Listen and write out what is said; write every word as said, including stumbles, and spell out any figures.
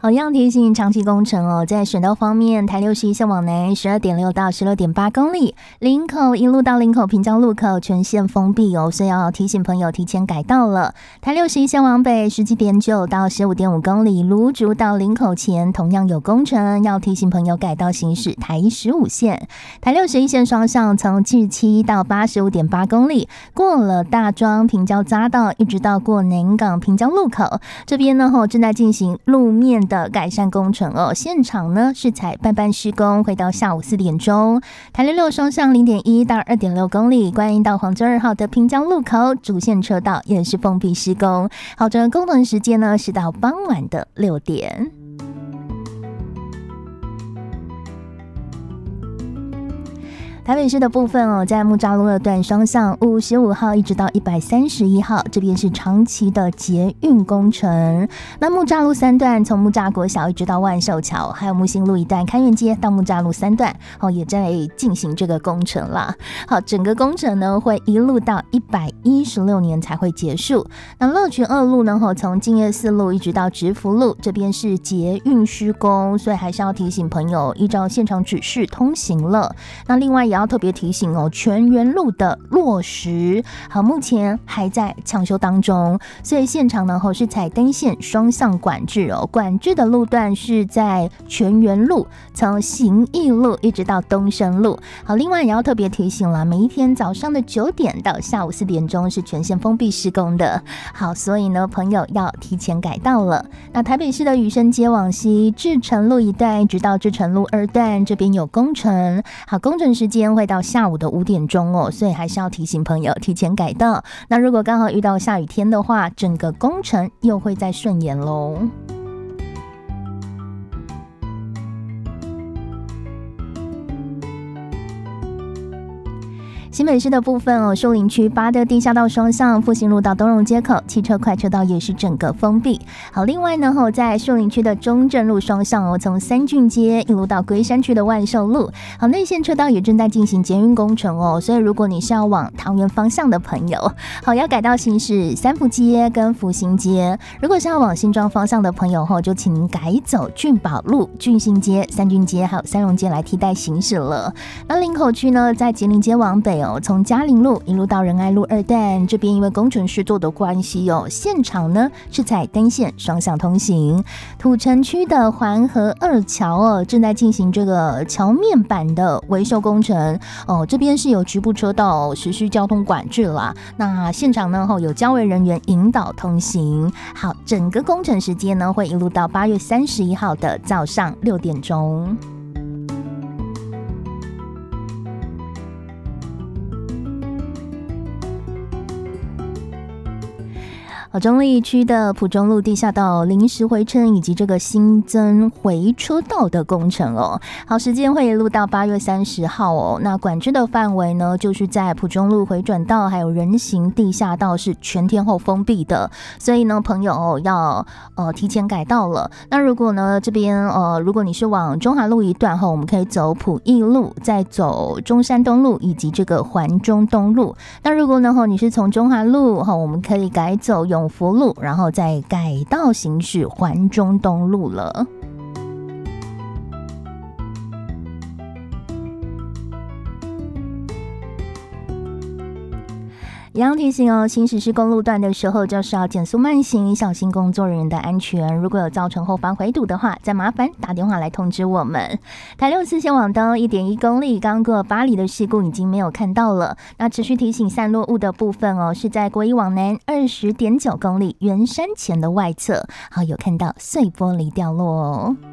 好，一样提醒长期工程哦，在省道方面，台六十一线往南十二点六到十六点八公里，林口一路到林口平交路口全线封闭哦，所以要提醒朋友提前改道了。台六十一线往北十七点九到十五点五公里，芦竹到林口前同样有工程，要提醒朋友改道行驶台十五线。台六十一线双向从七十七到八十五点八公里，过了大庄平交匝道，一直到过南港平交路口，这边呢正在进行路面的改善工程哦，现场呢是采半半施工，会到下午四点钟。台六六双向零点一到二点六公里，观音到黄州二号的平江路口主线车道也是封闭施工。好，这个工程时间呢是到傍晚的六点。台北市的部分哦，在木栅路二段双向五十五号一直到一百三十一号，这边是长期的捷运工程。那木栅路三段从木栅国小一直到万寿桥，还有木星路一段开元街到木栅路三段哦，也在进行这个工程啦。好，整个工程呢会一路到一百一十六年才会结束。那乐群二路呢，从敬业四路一直到直福路，这边是捷运施工，所以还是要提醒朋友依照现场指示通行了。那另外也要特别提醒哦，全园路的落实好，目前还在抢修当中，所以现场呢是采单线双向管制哦，管制的路段是在全园路，从行义路一直到东升路。好，另外也要特别提醒了，每一天早上的九点到下午四点钟是全线封闭施工的。好，所以呢，朋友要提前改道了。那台北市的羽生街往西至诚路一段，直到至诚路二段，这边有工程。好，工程时间会到下午的五点钟哦，所以还是要提醒朋友提前改道。那如果刚好遇到下雨天的话，整个工程又会再顺延咯。新北市的部分哦，树林区八德地下道双向复兴路到东荣街口，汽车快车道也是整个封闭。好，另外呢，在树林区的中正路双向哦，从三郡街一路到龟山区的万寿路，好，内线车道也正在进行捷运工程哦，所以如果你是要往桃园方向的朋友，好，要改道行驶三福街跟福兴街；如果是要往新庄方向的朋友后，就请您改走俊宝路、俊兴街、三郡街还有三荣街来替代行驶了。那林口区呢，在吉林街往北从嘉陵路一路到仁爱路二段，这边因为工程施作的关系哦，现场呢是采单线双向通行。土城区的环河二桥哦，正在进行这个桥面板的维修工程哦，这边是有局部车道实施交通管制啦。那现场呢有交维人员引导通行。好，整个工程时间呢会一路到八月三十一号的早上六点钟。好，中立区的埔中路地下道临时回程以及这个新增回车道的工程哦，好，时间会一路到八月三十号哦。那管制的范围呢，就是在埔中路回转道还有人行地下道是全天候封闭的，所以呢，朋友、哦、要呃提前改道了。那如果呢这边呃如果你是往中华路一段后，我们可以走埔义路，再走中山东路以及这个环中东路。那如果呢你是从中华路后，我们可以改走永福路，然后再改道行驶环中东路了。一样提醒哦，行驶是公路段的时候，就是要减速慢行，小心工作人员的安全。如果有造成后方回堵的话，再麻烦打电话来通知我们。台六四线往东 一点一公里，刚过八里的事故已经没有看到了。那持续提醒散落物的部分哦，是在国一往南 二十点九公里圆山前的外侧，好，有看到碎玻璃掉落哦。